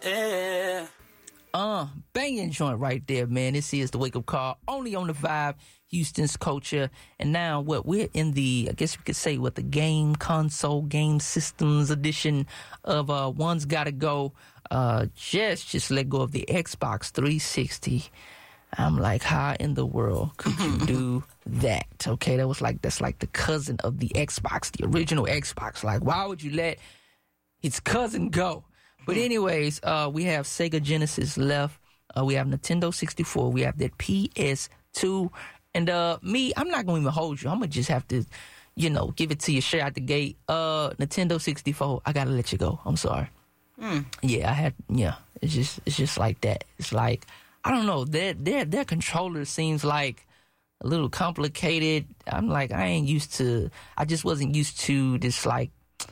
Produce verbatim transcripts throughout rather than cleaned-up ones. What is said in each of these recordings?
Yeah. Uh, banging joint right there, man. This is the Wake Up Call, only on the Vibe, Houston's Culture. And now, what we're in the, I guess we could say, what the game console, game systems edition of uh, One's Gotta Go. Uh, just, just let go of the Xbox three sixty. I'm like, how in the world could you do that? Okay, that was like, that's like the cousin of the Xbox, the original Xbox. Like, why would you let its cousin go? But anyways, uh, we have Sega Genesis left. Uh, we have Nintendo sixty-four. We have that P S two. And uh, me, I'm not going to even hold you. I'm going to just have to, you know, give it to you straight out the gate. Uh, Nintendo sixty-four, I got to let you go. I'm sorry. Mm. Yeah, I had, yeah. It's just, it's just like that. It's like, I don't know. Their, their, their controller seems like a little complicated. I'm like, I ain't used to, I just wasn't used to this, like,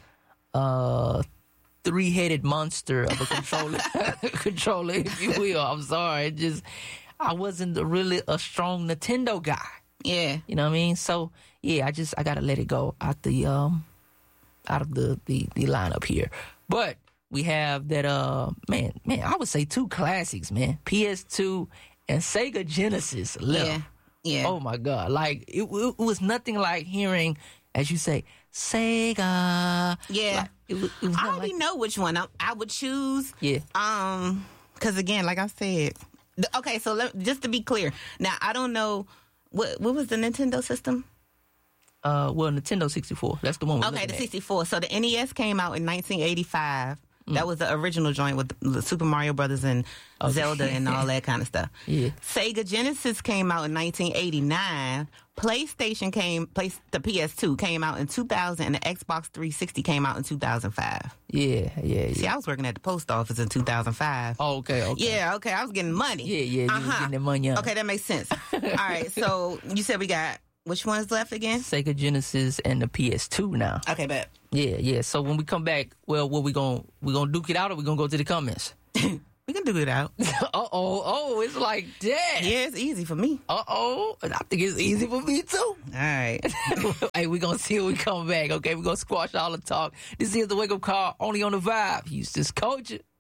uh, three-headed monster of a controller, controller, if you will. I'm sorry. It just, I wasn't really a strong Nintendo guy. Yeah. You know what I mean? So, yeah, I just, I gotta let it go out the, um, out of the, the, the lineup here. But we have that, uh, man, man, I would say two classics, man. P S two and Sega Genesis left. Yeah. Yeah. Oh, my God. Like, it, it was nothing like hearing, as you say, Sega. Yeah. Like, it was, it was I already like, know which one I, I would choose. Yeah. Um, because again, like I said, th- okay. So let, just to be clear, now I don't know what what was the Nintendo system. Uh, well, Nintendo sixty-four. That's the one. We're Okay, the at. sixty-four. So the N E S came out in nineteen eighty-five. Mm. That was the original joint with the Super Mario Brothers and okay. Zelda and all that kind of stuff. Yeah. Sega Genesis came out in nineteen eighty-nine. PlayStation came, place the P S two came out in two thousand, and the Xbox three sixty came out in two thousand five. Yeah, yeah, yeah. See, I was working at the post office in two thousand five. Oh, okay, okay. Yeah, okay. I was getting money. Yeah, yeah. You uh-huh. was getting the money out. Okay, that makes sense. All right, so you said we got, which one's left again? Sega Genesis and the P S two now. Okay, bet. Yeah, yeah. So when we come back, well, what we gonna we gonna duke it out, or we gonna go to the comments? We can do it out. uh oh, oh, it's like that. Yeah, it's easy for me. Uh oh, I think it's easy for me too. All right. Hey, we gonna see when we come back. Okay, we gonna squash all the talk. This is the Wake Up Call, only on the Vibe. Houston's Culture.